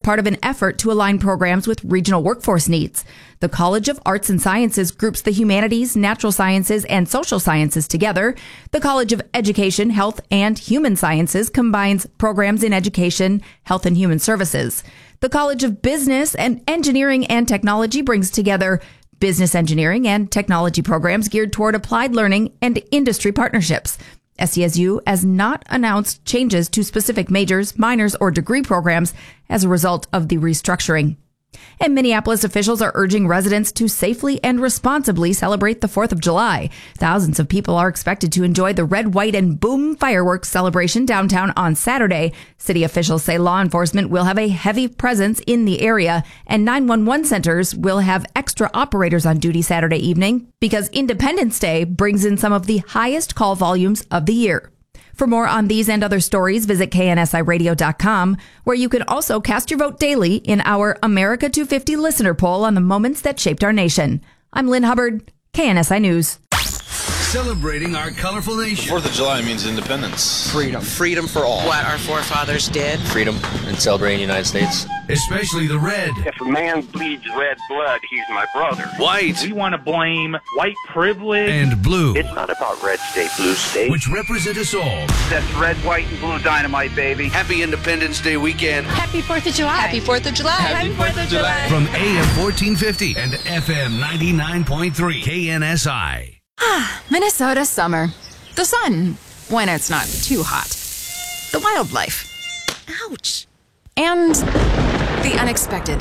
part of an effort to align programs with regional workforce needs. The College of Arts and Sciences groups the humanities, natural sciences, and social sciences together. The College of Education, Health, and Human Sciences combines programs in education, health, and human services. The College of Business and Engineering and Technology brings together business engineering and technology programs geared toward applied learning and industry partnerships. SCSU has not announced changes to specific majors, minors, or degree programs as a result of the restructuring. And Minneapolis officials are urging residents to safely and responsibly celebrate the 4th of July. Thousands of people are expected to enjoy the red, white, and boom fireworks celebration downtown on Saturday. City officials say law enforcement will have a heavy presence in the area, and 911 centers will have extra operators on duty Saturday evening because Independence Day brings in some of the highest call volumes of the year. For more on these and other stories, visit KNSIRadio.com, where you can also cast your vote daily in our America 250 listener poll on the moments that shaped our nation. I'm Lynn Hubbard, KNSI News. Celebrating our colorful nation. 4th of July means independence. Freedom. Freedom for all. What our forefathers did. Freedom and celebrating the United States. Especially the red. If a man bleeds red blood, he's my brother. White. We want to blame white privilege. And blue. It's not about red state, blue state. Which represent us all. That's red, white, and blue dynamite, baby. Happy Independence Day weekend. Happy 4th of July. Happy 4th of July. Happy 4th of July. From AM 1450 and FM 99.3 KNSI. Minnesota summer. The sun, when it's not too hot. The wildlife. Ouch. And the unexpected.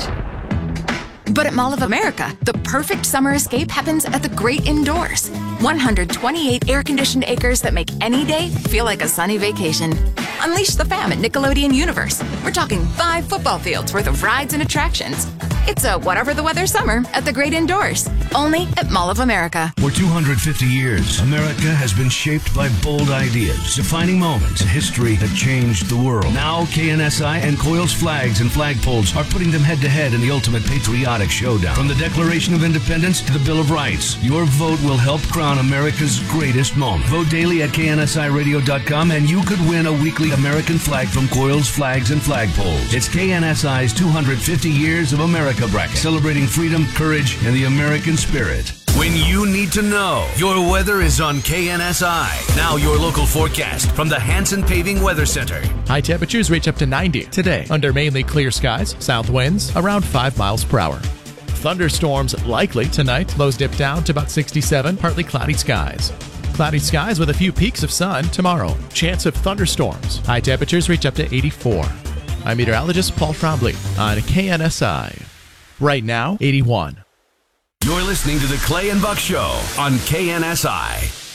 But at Mall of America, the perfect summer escape happens at the great indoors. 128 air-conditioned acres that make any day feel like a sunny vacation. Unleash the fam at Nickelodeon Universe. We're talking 5 football fields worth of rides and attractions. It's a whatever the weather summer at the great indoors. Only at Mall of America. For 250 years, America has been shaped by bold ideas, defining moments in history that changed the world. Now, KNSI and Coils Flags and Flagpoles are putting them head-to-head in the ultimate patriotic showdown. From the Declaration of Independence to the Bill of Rights, your vote will help crown America's greatest moment. Vote daily at KNSIRadio.com and you could win a weekly American flag from Coils Flags and Flagpoles. It's KNSI's 250 Years of America bracket, celebrating freedom, courage, and the American spirit. When you need to know, your weather is on KNSI. Now your local forecast from the Hanson Paving Weather Center. High temperatures reach up to 90 today under mainly clear skies, south winds around 5 miles per hour. Thunderstorms likely tonight. Lows dip down to about 67, partly cloudy skies. Cloudy skies with a few peaks of sun tomorrow. Chance of thunderstorms. High temperatures reach up to 84. I'm meteorologist Paul Trombley on KNSI. Right now, 81. You're listening to the Clay and Buck Show on KNSI.